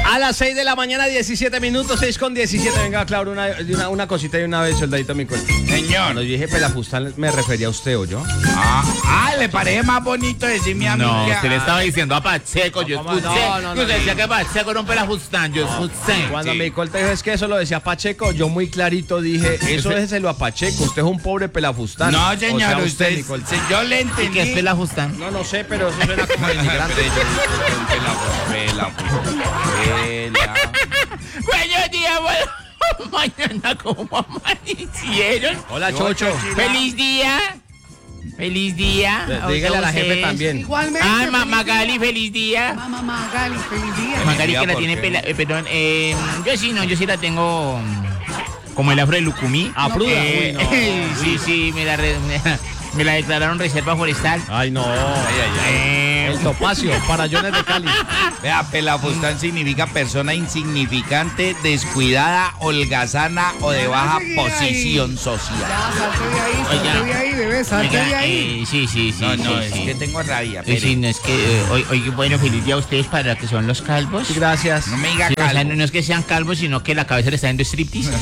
A las 6 de la mañana, 17 minutos, 6:17. Venga, Claudio, una cosita y una vez, soldadito mi cuento. Señor. Cuando yo dije pelafustán, ¿me refería a usted o yo? Le parece más bonito decirme a mí. No, que usted le estaba diciendo a Pacheco, yo escuché. No, Usted decía que Pacheco era un pelafustán, yo escuché. Cuando mi corte dijo es que eso lo decía Pacheco, yo muy clarito dije, eso déjeselo a Pacheco, usted es un pobre pelafustán. No, señor, O sea, usted, mi corte. yo le ¿Y entendí. qué es pelafustán? No sé, pero eso suena como inmigrante. Buenos días, mañana como amanecieron. Hola, Chocho. ¡Feliz día! ¡Feliz día! Dígale a la jefe ustedes. también. Igualmente. Magali, feliz día. Mamá Magali, feliz día. Magali que la ¿por tiene qué? perdón, yo sí la tengo como el afro de Lucumí. Afruda, uy, no. Sí, me la declararon reserva forestal. Ay, no. El topacio, farallones de Cali. Vea, pelafustán significa persona insignificante, descuidada, holgazana o de baja Sigue posición ahí. social. Ya, salte de ahí, bebé, salte de ahí. Sí. No, es sí. que tengo rabia. Sí, no es que hoy bueno, feliz día a ustedes para que son los calvos. Gracias. No me diga Sí, o sea, calvo. no es que sean calvos, sino que la cabeza le está dando striptease.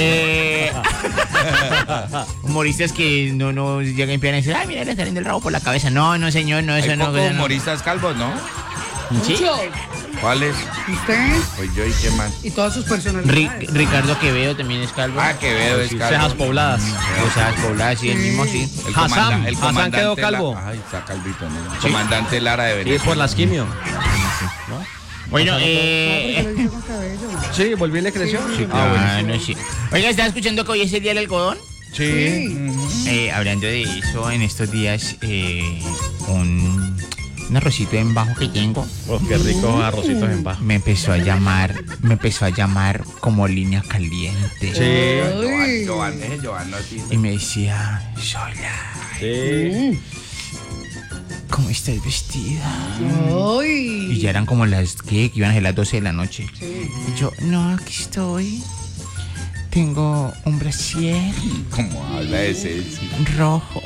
Humoristas que no llegan y empiezan a decir, ay, mira, le está dando el rabo por la cabeza. No, señor, no, eso Hay no. pocos eso no. humoristas calvos, ¿no? ¿Sí? Mucho. ¿Cuáles? Usted Pues yo y qué más. y todas sus personalidades. Ricardo Quevedo también es calvo. Quevedo es Sí, calvo. cejas pobladas. Cejas pobladas, sí, el mismo, sí. Hassan quedó calvo. Ay, está calvito, ¿no? Comandante Lara de Sí, Venezuela. por las quimio. Bueno, Porque lo hizo con cabello. Sí, volví y le creció. Sí, bueno, sí. Oiga, ¿estás escuchando que hoy es el día del algodón? Sí. Hablando de eso, en estos días, un arrocito en bajo que tengo Oh, qué rico arrocitos en bajo. me empezó a llamar como línea caliente. Uy. Joan, no, sí. Y me decía, Sola, Sí. ¿cómo estás vestida? Uy. Y ya eran como que iban a ser las 12 de la noche. Sí. Y yo, no, aquí estoy. Tengo un brasier Como habla de Celsi. rojo.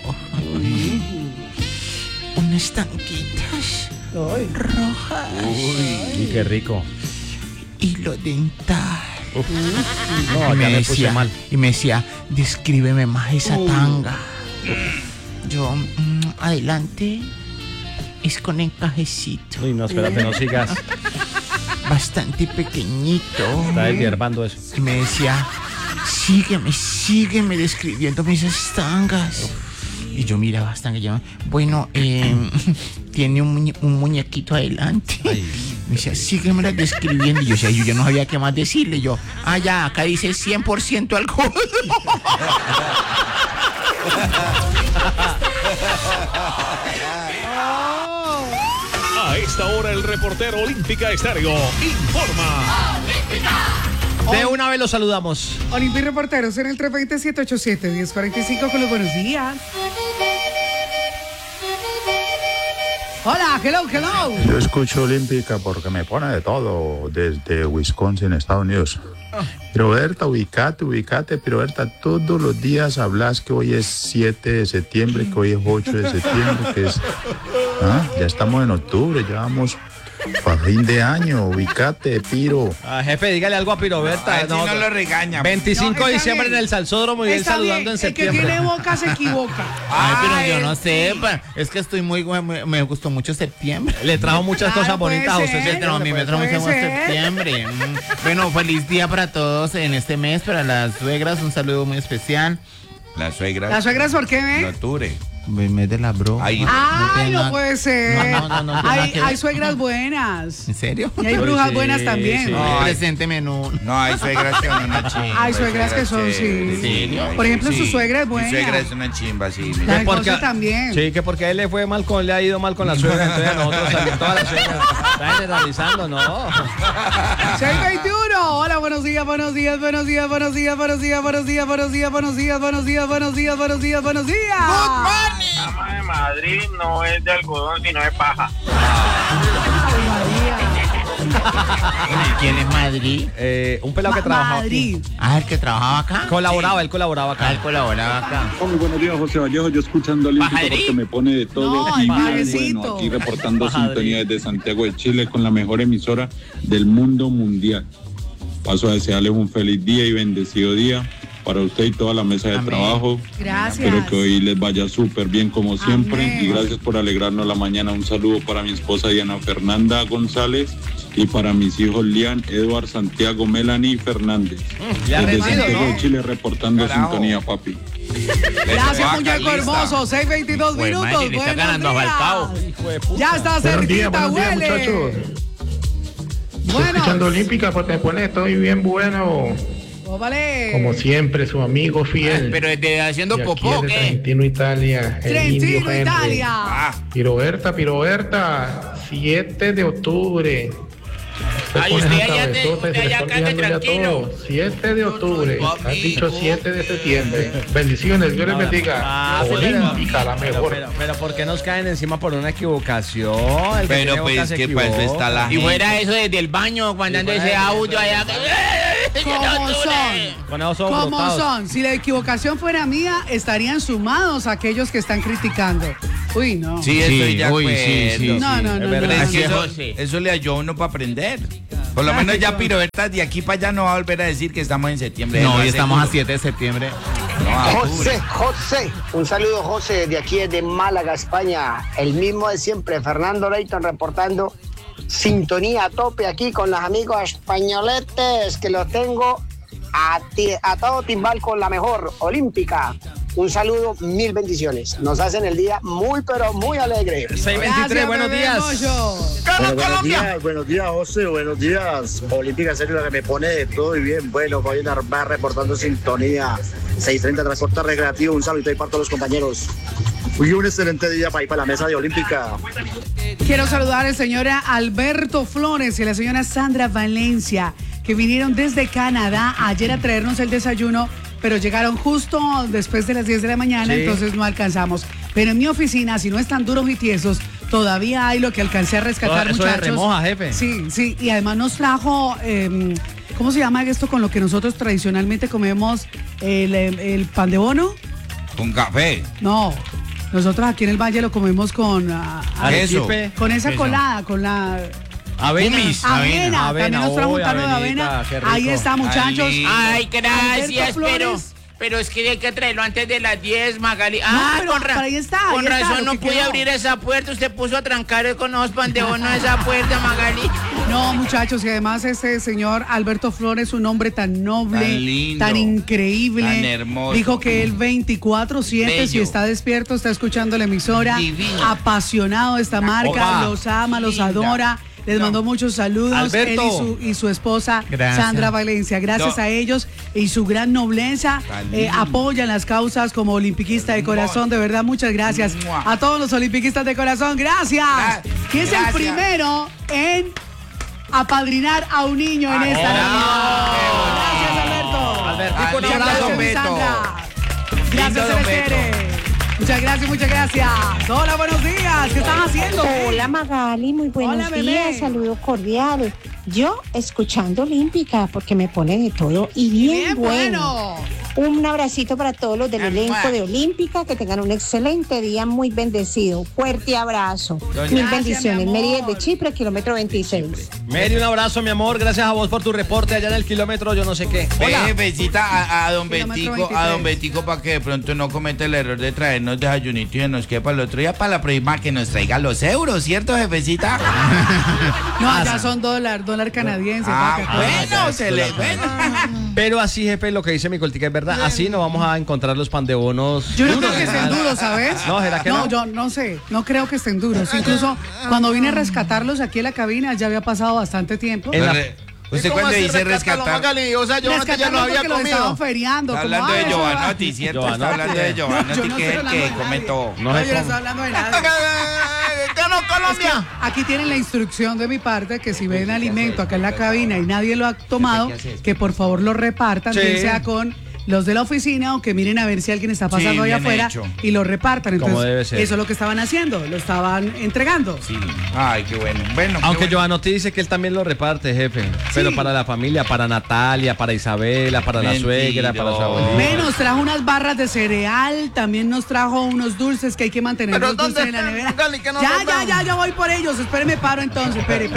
Unas tanquitas Uy. rojas. Y qué rico. Hilo dental. No, y, ya me puse mal. y me decía, descríbeme más esa tanga. Yo, adelante. Es con encajecito. Uy, no, espérate, no sigas. Bastante pequeñito. Está deshiervando eso. Y me decía, sígueme describiéndome esas tangas. Y yo miraba hasta que yo, bueno, tiene un muñequito adelante. Me decía, sígueme describiendo. Y yo decía, yo ya no sabía qué más decirle. Yo, ya, acá dice 100% alcohol. A esta hora el reportero Olímpica Estéreo informa. De una vez lo saludamos. Olimpia y Reporteros en el 320-787-1045 con los buenos días. Hola, hello. Yo escucho Olímpica porque me pone de todo desde Wisconsin, Estados Unidos. Piroberta, ubicate, Piroberta, todos los días hablas que hoy es 7 de septiembre, que hoy es 8 de septiembre, que es... ya estamos en octubre, ya vamos para fin de año, ubicate, Piro. Jefe, dígale algo a Piroberta. A ver si no lo regaña. 25 No, de está diciembre bien. en el Salsódromo y él Está saludando bien, en septiembre. El que tiene boca se equivoca. Ay, pero yo no sé, es que estoy me gustó mucho septiembre. Le trajo muchas cosas puede bonitas a usted. ser. No, a mí me trajo Puede mucho ser. septiembre. Bueno, feliz día para todos en este mes, para las suegras, un saludo muy especial. La suegra. ¿Las suegras por qué, En ve? octubre. Mes de la bro. Ay, Ay, no nada- puede ser. No tiene nada que ver. Hay suegras buenas. ¿En serio? Y hay brujas Sí, buenas también. sí. No, Presénteme en un... No, hay suegras que son una chimba. Hay suegras que son, sí. Ay, Por ejemplo, sí. su suegra es buena. Mi suegra es una chimba, sí. La del Porque- José también. Sí, que porque a él le ha ido mal con la suegra, entonces a nosotros también todas las suegras. Está generalizando, no. 621. Hola, buenos días. Cama de Madrid no es de algodón, sino de paja. ¿Quién es Madrid? Un pelado que trabajaba Madrid. Ah, el que trabajaba acá. aquí. Colaboraba, él colaboraba acá. Ah, él colaboraba acá. Muy buenos días, José Vallejo. Yo escuchando Olímpica Pajarí. porque me pone de todo. No, y el bien pajecito. bueno, aquí reportando Pajarí. sintonía desde Santiago de Chile con la mejor emisora del mundo mundial. Paso a desearles un feliz día y bendecido día para usted y toda la mesa de Amén. trabajo. Gracias. Espero que hoy les vaya súper bien como siempre. Amén. Y gracias por alegrarnos la mañana. Un saludo para mi esposa Diana Fernanda González y para mis hijos Lian, Eduard, Santiago, Melanie Fernández. Ya Desde rendido, Santiago ¿no? de Chile reportando Carajo. sintonía, papi. Gracias, Vaca muñeco lista. hermoso. 6:22 Pues, minutos. madre, le está Buenos ganando a días. Falcao. Ya está cerquita, buenos días, huele. muchachos. Bueno, Escuchando Olímpica porque me pone estoy bien bueno. óvale. Como siempre, su amigo fiel. Pero desde haciendo Y aquí popó, desde ¿qué? Trentino, Italia. el indio Trentino, Henry. Italia. Piroberta, 7 de octubre. Ay, pone usted esa allá cabezota y se le allá está canta olvidando ya tranquilo. todo. 7 de octubre. Has dicho 7 de septiembre. Bendiciones, Dios les bendiga. Ah, Olímpica, la mejor. Pero ¿por qué nos caen encima por una equivocación? El que Pero tiene boca pues se que para eso equivoca. está la Y gente. fuera eso desde el baño, mandando Y fuera ese eso, audio allá. ¿Cómo son? Con esos ojos ¿Cómo brotados. son? Si la equivocación fuera mía, estarían sumados aquellos que están criticando. Uy, no. Sí, estoy de uy, acuerdo. sí, sí. No, no, es no, verdad. Pero es que Así es, eso, José. eso le ayudó a uno para aprender. Por lo Ah, menos qué ya cosa. Pirobertas de aquí para allá no va a volver a decir que estamos en septiembre. No, Lo hoy estamos a aseguro. 7 de septiembre. No, a octubre. José, un saludo José, de aquí de Málaga, España, el mismo de siempre, Fernando Leighton reportando sintonía a tope aquí con los amigos españoletes que los tengo a todo timbal con la mejor Olímpica. Un saludo, mil bendiciones. Nos hacen el día muy, pero muy alegre. 623, buenos bebé días. Moyo. Buenos días, José, buenos días. Olímpica, en serio, la que me pone de todo y bien. Bueno, voy a va reportando sintonía. 6:30, transporte recreativo. Un saludo ahí para todos los compañeros. Y un excelente día para ir para la mesa de Olímpica. Quiero saludar al señor Alberto Flores y a la señora Sandra Valencia, que vinieron desde Canadá ayer a traernos el desayuno, pero llegaron justo después de las 10 de la mañana, Sí. entonces no alcanzamos. Pero en mi oficina, si no están duros y tiesos, todavía hay lo que alcancé a rescatar, Eso de muchachos. remoja, jefe. Sí, sí, y además nos trajo, ¿cómo se llama esto con lo que nosotros tradicionalmente comemos? El pan de bono. Con café. No, nosotros aquí en el Valle lo comemos con Queso. Arequipe. con esa Eso. colada, con la Avena. avena. También nos trajo un tarro de avenita, avena. qué rico. Ahí está, muchachos. Ay, Ay, gracias, Alberto Flores. pero es que hay que traerlo antes de las 10, Magali. pero ahí está, Con ahí está, razón lo no que pude quedó. abrir esa puerta. Usted puso a trancar con los panteones esa puerta, Magali. No, muchachos, y además este señor Alberto Flores, un hombre tan noble, Tan lindo, tan increíble. tan hermoso. Dijo que él 24/7, si Bello. está despierto, está escuchando la emisora. Divino. Apasionado de esta marca, Opa. los ama, los Linda. adora. Les mandó muchos saludos. Alberto. Él y su esposa, Gracias. Sandra Valencia. Gracias No. a ellos y su gran nobleza. Tan lindo. Apoyan las causas como olimpiquista de corazón. De verdad, muchas gracias. Mua. A todos los olimpiquistas de corazón, gracias. ¿Quién es el Gracias. primero en apadrinar a un niño en esta Navidad? Gracias, Alberto. Albertico, un Lindo, abrazo. don Beto. Sandra. Gracias, Lindo, se don les quiere. Muchas gracias, muchas gracias. Hola, buenos días. ¿Qué están haciendo? Hola Magali, muy buenos Hola, bebé. días, saludo cordial. Yo escuchando Olímpica porque me pone de todo y bien, bueno. Un abracito para todos los del elenco de Olímpica, que tengan un excelente día, muy bendecido. Fuerte abrazo. Doña- Mil Gracias, bendiciones. mi Mary amor. de Chipre, kilómetro 26. Mary, un abrazo, mi amor. Gracias a vos por tu reporte allá en el kilómetro, yo no sé qué. Ve, Hola. jefecita, a don Kilómetro Betico, a don Betico para que de pronto no cometa el error de traernos desayunito y que nos quepa el otro día para la próxima que nos traiga los euros, ¿cierto, jefecita? No, ya son dólar canadiense. paca. Bueno, se le bueno. Pero así, jefe, lo que dice mi coltica es verdad. Así no vamos a encontrar los pan de bonos. Yo no creo que estén duros, ¿sabes? No, ¿será que no? yo no sé, no creo que estén duros. Incluso cuando vine a rescatarlos aquí en la cabina ya había pasado bastante tiempo. En la- ¿Usted cuando dice rescatar? O sea, yo antes ya Rescatarlos no había porque los estaban comido. feriando. Está como, hablando de "Ay, eso va". Giovanotti, ¿cierto? Está Giovanotti. hablando de No, yo Giovanotti, no estoy que es el hablando que de come nadie. todo. No No, sé yo no cómo. estoy hablando de nada. ¿Qué no, Colombia? Aquí tienen la instrucción de mi parte que si ven alimento acá en la cabina y nadie lo ha tomado, que por favor lo repartan, Sí. bien sea con los de la oficina o que miren a ver si alguien está pasando allá afuera y lo repartan. Entonces, como debe ser. Eso es lo que estaban haciendo, lo estaban entregando. Sí. Ay, qué bueno. Aunque Giovanotti dice que él también lo reparte, jefe. Sí. Pero para la familia, para Natalia, para Isabela, para la suegra, para su abuelita. Nos trajo unas barras de cereal, también nos trajo unos dulces que hay que mantener los dulces en la nevera. Gali, que no ya voy por ellos. Espéreme, paro entonces. Espere.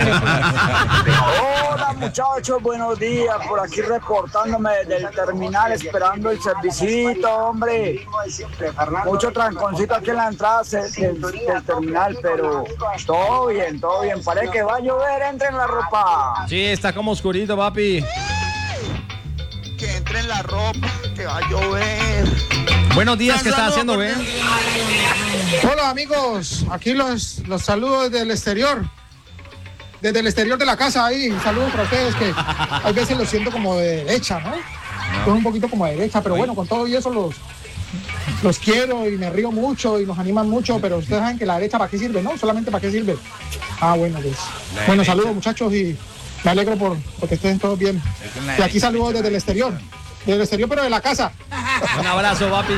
Hola muchachos, buenos días. Por aquí reportándome desde el terminal, esperando el servicito, hombre. Mucho tranconcito aquí en la entrada del terminal, pero todo bien. Parece que va a llover, entre en la ropa. Sí, está como oscurito, papi. Que entre en la ropa, que va a llover. Buenos días, ¿qué está haciendo, Ben? Hola amigos, aquí los saludo desde el exterior. Desde el exterior de la casa ahí, saludos para ustedes que a veces los siento como de derecha, ¿no? Son un poquito como de derecha, pero bueno, con todo y eso los quiero y me río mucho y nos animan mucho, pero ustedes saben que la derecha ¿para qué sirve? ¿No? Solamente ¿para qué sirve? Bueno, pues. Bueno, saludos muchachos y me alegro porque estén todos bien. Y aquí saludos desde el exterior, pero de la casa. Un abrazo, papi.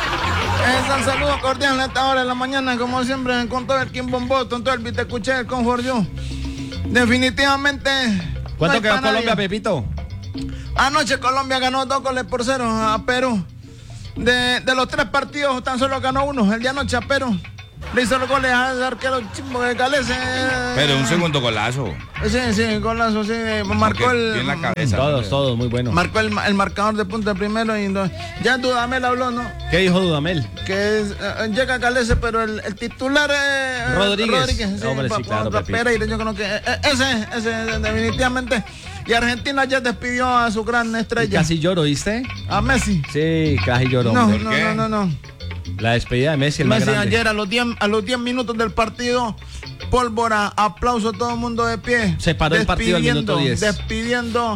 Un saludo cordial a esta hora de la mañana, como siempre, con todo el Quimbombó, con todo el Vitecuché, el Confort yo. Definitivamente. ¿Cuánto quedó Colombia, Pepito? Anoche Colombia ganó 2-0 a Perú. De los 3 partidos tan solo ganó uno, el de anoche a Perú. Le hizo los goles al arquero Chimbo de Galese. Pero un segundo golazo. Sí, golazo, sí. Marcó en la cabeza. Todos, muy buenos. Marcó el marcador de punta primero y ya Dudamel habló, ¿no? ¿Qué dijo Dudamel? Que llega Galese, pero el titular es Rodríguez. Sí, hombre, sí, claro, Pereira, yo creo que ese definitivamente. Y Argentina ya despidió a su gran estrella. Casi lloró, ¿viste? A Messi. Sí, casi lloró. No. La despedida de Messi, el más grande. Ayer a los 10 minutos del partido, pólvora, aplauso, todo el mundo de pie. Se paró el partido al minuto 10. Despidiendo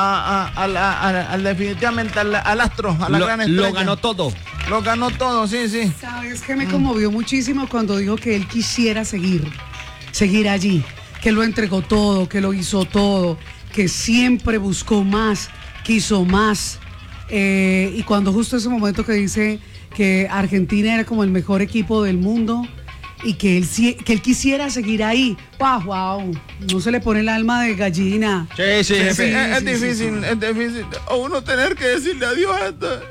definitivamente al astro, a la gran estrella. Lo ganó todo. Lo ganó todo, sí. ¿Sabes qué me conmovió muchísimo cuando dijo que él quisiera seguir allí? Que lo entregó todo, que lo hizo todo, que siempre buscó más, quiso más. Y cuando justo ese momento que dice que Argentina era como el mejor equipo del mundo y que él quisiera seguir ahí. ¡Wow! No se le pone el alma de gallina. Sí. Es difícil o uno tener que decirle adiós a esto.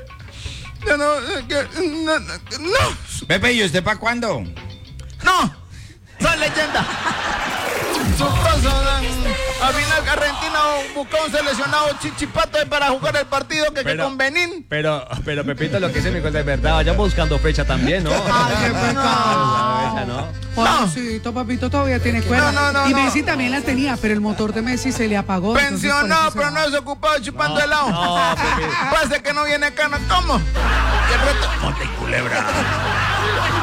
No. Pepe, ¿y usted para cuándo? No, soy leyenda. Su paso, al final Argentina buscó un seleccionado chichipato para jugar el partido que con Benín. Pero Pepito, lo que dice mi cosa es verdad. Vayamos buscando fecha también, ¿no? Ay, qué pecado. Pobrecito, papito, todavía tiene cuerda. No, y Messi también las tenía, pero el motor de Messi se le apagó. Pensionado, pero no se ocupado chupando helado. No, Parece que no viene cana. ¿Cómo? Monte y Culebra.